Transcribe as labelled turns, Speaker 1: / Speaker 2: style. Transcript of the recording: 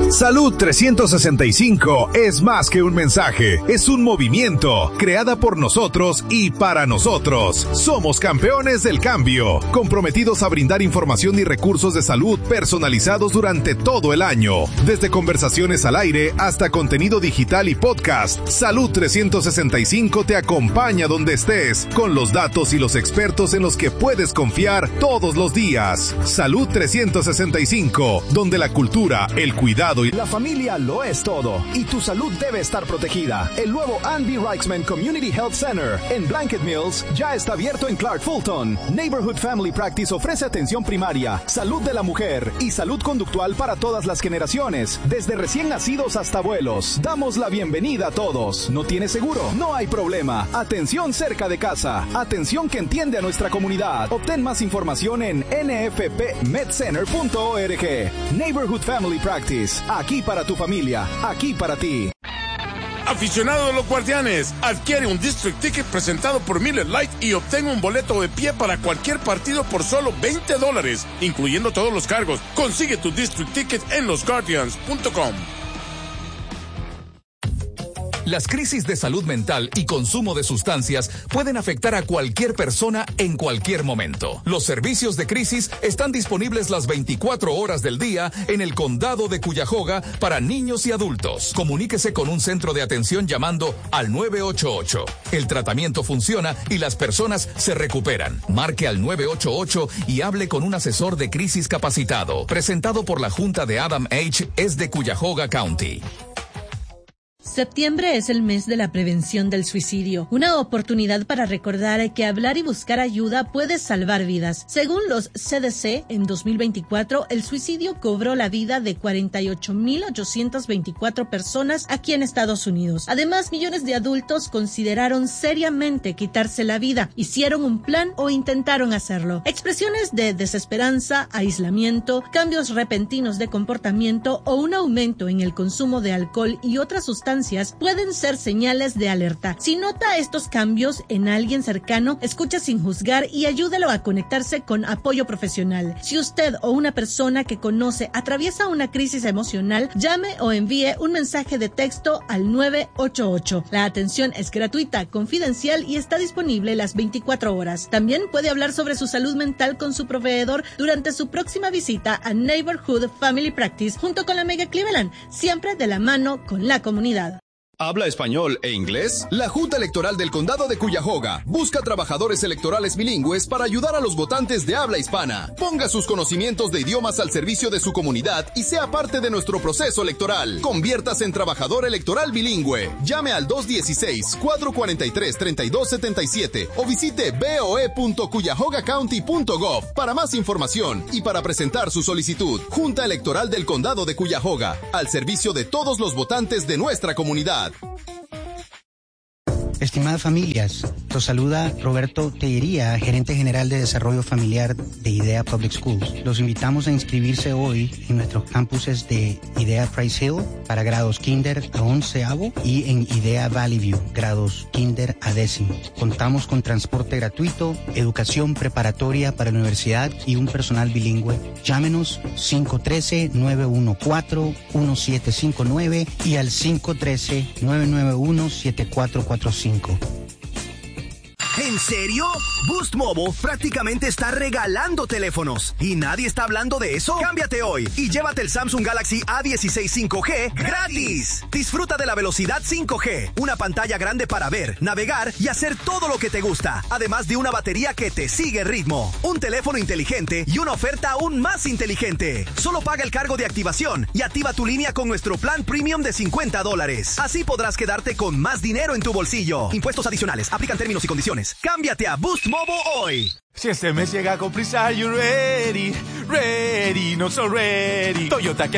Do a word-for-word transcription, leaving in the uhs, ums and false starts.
Speaker 1: Salud trescientos sesenta y cinco es más que un mensaje, es un movimiento, creada por nosotros y para nosotros. Somos campeones del cambio, comprometidos a brindar información y recursos de salud personalizados durante todo el año. Desde conversaciones al aire hasta contenido digital y podcast, Salud trescientos sesenta y cinco te acompaña donde estés, con los datos y los expertos en los que puedes confiar todos los días. Salud trescientos sesenta y cinco, donde la cultura, el cuidado y
Speaker 2: la familia lo es todo, y tu salud debe estar protegida. El nuevo Ann B. Reichsman Community Health Center en Blanket Mills ya está abierto en Clark Fulton. Neighborhood Family Practice ofrece atención primaria, salud de la mujer y salud conductual para todas las generaciones, desde recién nacidos hasta abuelos. Damos la bienvenida a todos. ¿No tienes seguro? No hay problema. Atención cerca de casa. Atención que entiende a nuestra comunidad. Obtén más información en n f p med center punto org. Neighborhood Family Practice. Aquí para tu familia, aquí para ti.
Speaker 3: Aficionado de los Guardianes, adquiere un District Ticket presentado por Miller Lite y obtén un boleto de pie para cualquier partido por solo veinte dólares, incluyendo todos los cargos. Consigue tu District Ticket en los guardians punto com.
Speaker 4: Las crisis de salud mental y consumo de sustancias pueden afectar a cualquier persona en cualquier momento. Los servicios de crisis están disponibles las veinticuatro horas del día en el condado de Cuyahoga para niños y adultos. Comuníquese con un centro de atención llamando al nueve ocho ocho. El tratamiento funciona y las personas se recuperan. Marque al nueve ocho ocho y hable con un asesor de crisis capacitado. Presentado por la Junta de Adam H. es de Cuyahoga County.
Speaker 5: Septiembre es el mes de la prevención del suicidio, una oportunidad para recordar que hablar y buscar ayuda puede salvar vidas. Según los C D C, en dos mil veinticuatro, el suicidio cobró la vida de cuarenta y ocho mil ochocientas veinticuatro personas aquí en Estados Unidos. Además, millones de adultos consideraron seriamente quitarse la vida, hicieron un plan o intentaron hacerlo. Expresiones de desesperanza, aislamiento, cambios repentinos de comportamiento o un aumento en el consumo de alcohol y otras sustancias pueden ser señales de alerta. Si nota estos cambios en alguien cercano, escucha sin juzgar y ayúdalo a conectarse con apoyo profesional. Si usted o una persona que conoce atraviesa una crisis emocional, llame o envíe un mensaje de texto al nueve ocho ocho. La atención es gratuita, confidencial y está disponible las veinticuatro horas. También puede hablar sobre su salud mental con su proveedor durante su próxima visita a Neighborhood Family Practice junto con la Mega Cleveland, siempre de la mano con la comunidad.
Speaker 6: ¿Habla español e inglés? La Junta Electoral del Condado de Cuyahoga busca trabajadores electorales bilingües para ayudar a los votantes de habla hispana. Ponga sus conocimientos de idiomas al servicio de su comunidad y sea parte de nuestro proceso electoral. Conviértase en trabajador electoral bilingüe. Llame al dos uno seis, cuatro cuatro tres, tres dos siete siete o visite b o e punto cuyahoga county punto gov para más información y para presentar su solicitud. Junta Electoral del Condado de Cuyahoga, al servicio de todos los votantes de nuestra comunidad.
Speaker 7: Estimadas familias, los saluda Roberto Tellería, gerente general de desarrollo familiar de IDEA Public Schools. Los invitamos a inscribirse hoy en nuestros campuses de IDEA Price Hill para grados kinder a onceavo y en IDEA Valley View, grados kinder a décimo. Contamos con transporte gratuito, educación preparatoria para la universidad y un personal bilingüe. Llámenos cinco uno tres, nueve uno cuatro, uno siete cinco nueve y al cinco uno tres, nueve nueve uno, siete cuatro cuatro cinco.
Speaker 8: ¿En serio? Boost Mobile prácticamente está regalando teléfonos. ¿Y nadie está hablando de eso? Cámbiate hoy y llévate el Samsung Galaxy A dieciséis cinco G gratis. Disfruta de la velocidad cinco G, una pantalla grande para ver, navegar y hacer todo lo que te gusta, además de una batería que te sigue el ritmo, un teléfono inteligente y una oferta aún más inteligente. Solo paga el cargo de activación y activa tu línea con nuestro plan premium de cincuenta dólares. Así podrás quedarte con más dinero en tu bolsillo. Impuestos adicionales. Aplican términos y condiciones. Cámbiate a Boost Mobile hoy.
Speaker 9: Si este mes llega con prisa, you ready, ready, not so ready. Toyota que